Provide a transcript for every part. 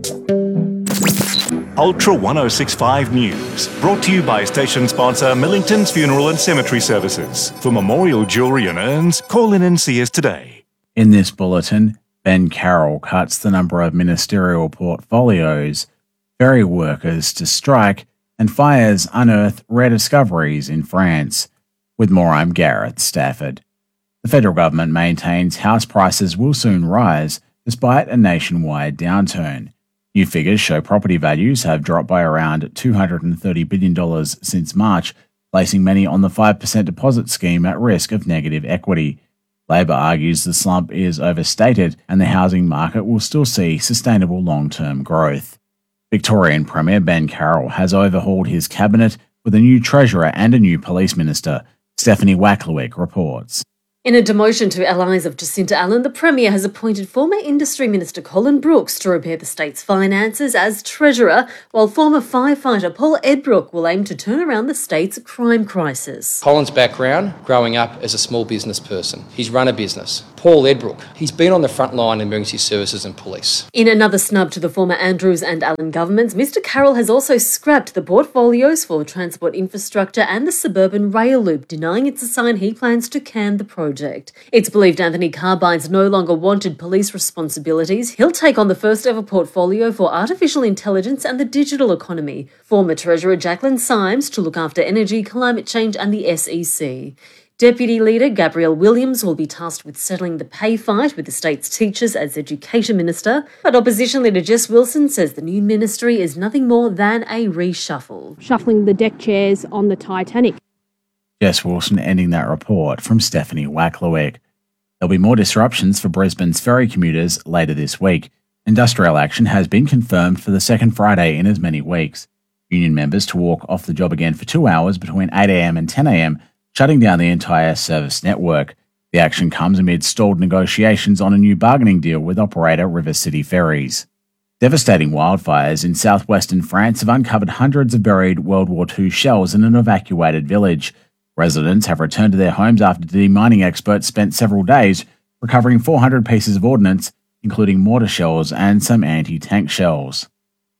Ultra 1065 News, brought to you by station sponsor Millington's Funeral and Cemetery Services. For memorial jewellery and urns, call in and see us today. In this bulletin, Ben Carroll cuts the number of ministerial portfolios, ferry workers to strike, and fires unearth rare discoveries in France. With more, I'm Gareth Stafford. The federal government maintains house prices will soon rise despite a nationwide downturn. New figures show property values have dropped by around $230 billion since March, placing many on the 5% deposit scheme at risk of negative equity. Labor argues the slump is overstated and the housing market will still see sustainable long-term growth. Victorian Premier Ben Carroll has overhauled his cabinet with a new treasurer and a new police minister. Stephanie Wacklewick reports. In a demotion to allies of Jacinta Allen, the Premier has appointed former Industry Minister Colin Brooks to repair the state's finances as Treasurer, while former firefighter Paul Edbrook will aim to turn around the state's crime crisis. Colin's background, growing up as a small business person. He's run a business. Paul Edbrook, he's been on the front line in emergency services and police. In another snub to the former Andrews and Allen governments, Mr Carroll has also scrapped the portfolios for transport infrastructure and the suburban rail loop, denying it's a sign he plans to can the project. It's believed Anthony Carbine's no longer wanted police responsibilities. He'll take on the first ever portfolio for artificial intelligence and the digital economy. Former Treasurer Jacqueline Symes to look after energy, climate change and the SEC. Deputy Leader Gabrielle Williams will be tasked with settling the pay fight with the state's teachers as Education Minister, but Opposition Leader Jess Wilson says the new ministry is nothing more than a reshuffle. Shuffling the deck chairs on the Titanic. Jess Wilson ending that report from Stephanie Wacklewick. There'll be more disruptions for Brisbane's ferry commuters later this week. Industrial action has been confirmed for the second Friday in as many weeks. Union members to walk off the job again for 2 hours between 8am and 10am, shutting down the entire service network. The action comes amid stalled negotiations on a new bargaining deal with operator River City Ferries. Devastating wildfires in southwestern France have uncovered hundreds of buried World War II shells in an evacuated village. Residents have returned to their homes after demining experts spent several days recovering 400 pieces of ordnance, including mortar shells and some anti-tank shells.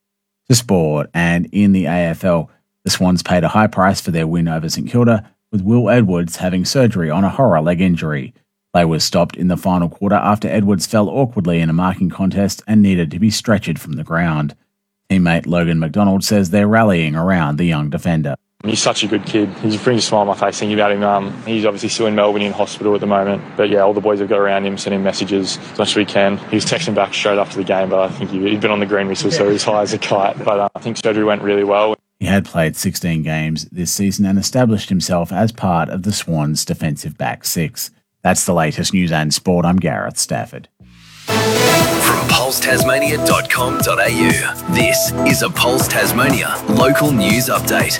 To sport, and in the AFL, the Swans paid a high price for their win over St Kilda, with Will Edwards having surgery on a horror leg injury. Play was stopped in the final quarter after Edwards fell awkwardly in a marking contest and needed to be stretchered from the ground. Teammate Logan McDonald says they're rallying around the young defender. He's such a good kid. He brings a smile on my face thinking about him. He's obviously still in Melbourne in hospital at the moment. But yeah, all the boys have got around him, send him messages as much as we can. He was texting back straight after the game, but I think he'd been on the green whistle, so he was high as a kite. But I think surgery went really well. He had played 16 games this season and established himself as part of the Swans' defensive back six. That's the latest news and sport. I'm Gareth Stafford. From pulsetasmania.com.au, this is a Pulse Tasmania local news update.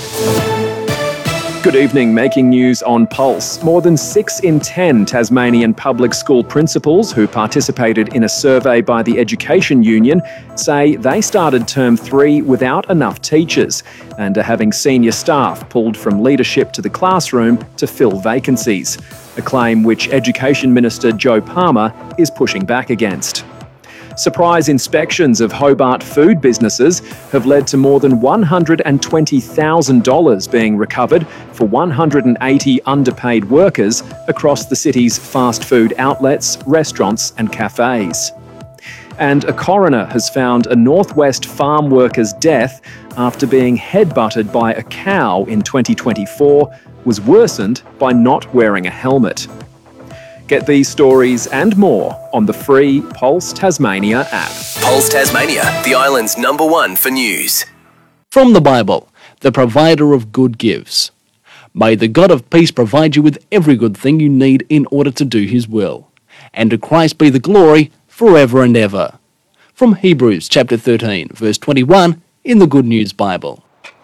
Good evening, making news on Pulse. More than 6 in 10 Tasmanian public school principals who participated in a survey by the Education Union say they started Term 3 without enough teachers and are having senior staff pulled from leadership to the classroom to fill vacancies, a claim which Education Minister Joe Palmer is pushing back against. Surprise inspections of Hobart food businesses have led to more than $120,000 being recovered for 180 underpaid workers across the city's fast food outlets, restaurants and cafes. And a coroner has found a Northwest farm worker's death after being headbutted by a cow in 2024 was worsened by not wearing a helmet. Get these stories and more on the free Pulse Tasmania app. Pulse Tasmania, the island's #1 for news. From the Bible, the provider of good gives. May the God of peace provide you with every good thing you need in order to do his will. And to Christ be the glory forever and ever. From Hebrews chapter 13, verse 21 in the Good News Bible.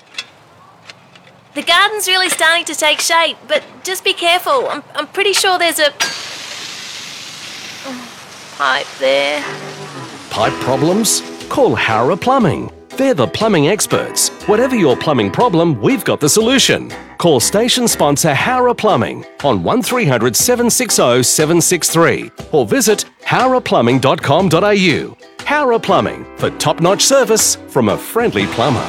The garden's really starting to take shape, but just be careful. I'm pretty sure there's a pipe there. Pipe problems? Call Howrah Plumbing. They're the plumbing experts. Whatever your plumbing problem, we've got the solution. Call station sponsor Howrah Plumbing on 1300 760 763 or visit howrahplumbing.com.au. Howrah Plumbing, for top-notch service from a friendly plumber.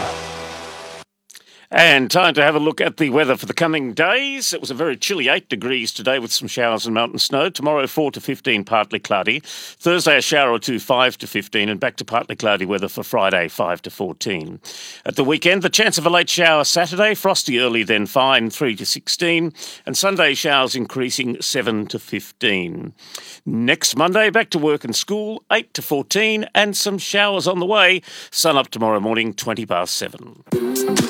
And time to have a look at the weather for the coming days. It was a very chilly 8 degrees today with some showers and mountain snow. Tomorrow 4 to 15, partly cloudy. Thursday a shower or two, 5 to 15, and back to partly cloudy weather for Friday, 5 to 14. At the weekend, the chance of a late shower Saturday, frosty early then fine, 3 to 16, and Sunday showers increasing 7 to 15. Next Monday, back to work and school, 8 to 14, and some showers on the way. Sun up tomorrow morning, 20 past 7.